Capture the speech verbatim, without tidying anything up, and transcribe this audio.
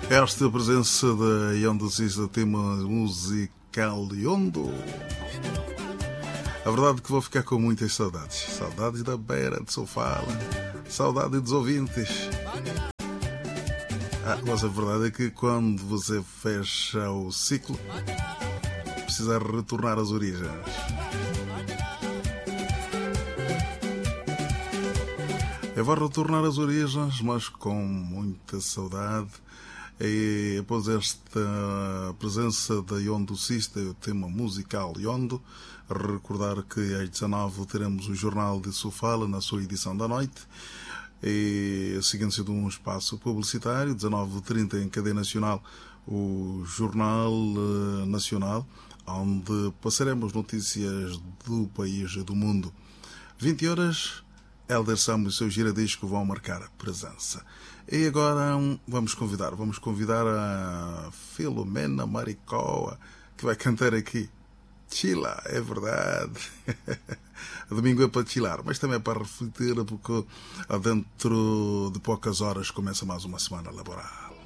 Esta presença da Yondo Sista, tema musical Yondo. A verdade é que vou ficar com muitas saudades. Saudades da beira de sofá, saudade dos ouvintes. Ah, mas a verdade é que quando você fecha o ciclo, precisa retornar às origens. Eu vou retornar às origens, mas com muita saudade. E após esta presença da Yondo Sista, o tema musical Yondo, recordar que às dezanove teremos o Jornal de Sofala na sua edição da noite, e a seguinte de um espaço publicitário, dezenove e trinta em cadeia nacional, o Jornal Nacional, onde passaremos notícias do país e do mundo. vinte horas, Helder Sam e o seu giradisco vão marcar a presença. E agora vamos convidar, vamos convidar a Filomena Maricoa, que vai cantar aqui. Chila, é verdade. Domingo é para chilar, mas também é para refletir, porque dentro de poucas horas começa mais uma semana laboral.